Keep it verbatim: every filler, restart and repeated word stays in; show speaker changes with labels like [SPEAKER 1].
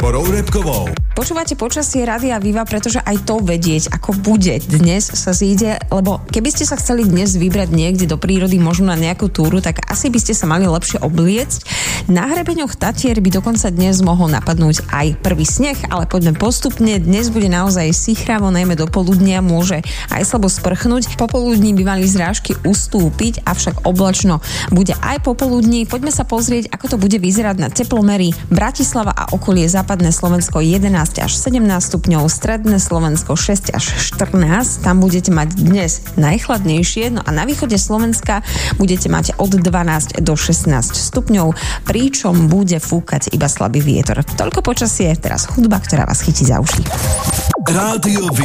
[SPEAKER 1] Barborou Repkovou.
[SPEAKER 2] Počúvate počasie Rádia Viva, pretože aj to vedieť, ako bude dnes sa zíde, lebo keby ste sa chceli dnes vybrať niekde do prírody, možno na nejakú túru, tak asi by ste sa mali lepšie obliecť. Na hrebeňoch Tatier by dokonca dnes mohol napadnúť aj prvý sneh, ale poďme postupne. Dnes bude naozaj sichravo, najmä do poludnia môže aj slabo sprchnúť. Popoludní by mali zrážky ustúpiť, avšak oblačno bude aj popoludní. Poďme sa pozrieť, ako to bude vyzerať na teplomery. Bratislava a okolie, západné Slovensko jedenásť až sedemnásť stupňov, stredné Slovensko šesť až štrnásť. Tam budete mať dnes najchladnejšie, no a na východe Slovenska budete mať od dvanásť do šestnásť stupňov, pričom bude fúkať iba slabý vietor. Toľko počasie, teraz hudba, ktorá vás chytí za uši.
[SPEAKER 1] Rádio